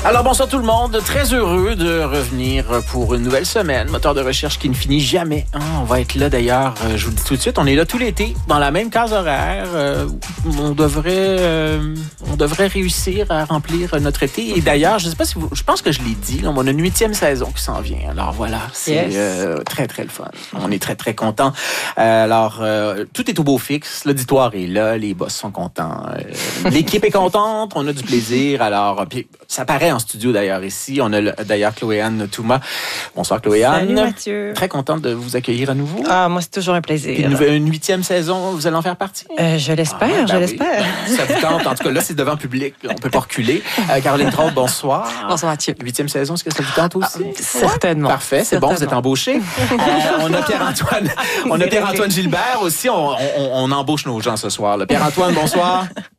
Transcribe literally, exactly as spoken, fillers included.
Alors bonsoir tout le monde, très heureux de revenir pour une nouvelle semaine, moteur de recherche qui ne finit jamais. Hein, on va être là d'ailleurs, je vous le dis tout de suite, on est là tout l'été, dans la même case horaire. Euh, on devrait euh, on devrait réussir à remplir notre été. Et d'ailleurs, je sais pas si vous, je pense que je l'ai dit, là, on a une huitième saison qui s'en vient. Alors voilà, c'est yes. euh, très très le fun. On est très très contents. Euh, alors euh, tout est au beau fixe, l'auditoire est là, les boss sont contents, euh, l'équipe est contente, on a du plaisir. Alors puis ça paraît en studio d'ailleurs ici. On a le, d'ailleurs Chloé-Anne Touma. Bonsoir Chloé-Anne. Salut Mathieu. Très contente de vous accueillir à nouveau. Ah, moi c'est toujours un plaisir. Une, une huitième saison, vous allez en faire partie? Euh, je l'espère, ah, ben je oui. l'espère. Ça vous tente. En tout cas, là, c'est devant public. On peut pas reculer. Euh, Caroline Traut, bonsoir. Bonsoir Mathieu. Huitième saison, est-ce que ça vous tente aussi? Ah, certainement. Ouais. Parfait, c'est certainement. Bon, vous êtes embauché. euh, on a Pierre-Antoine. On a Pierre-Antoine Gilbert aussi. On, on, on embauche nos gens ce soir. Là. Pierre-Antoine, bonsoir.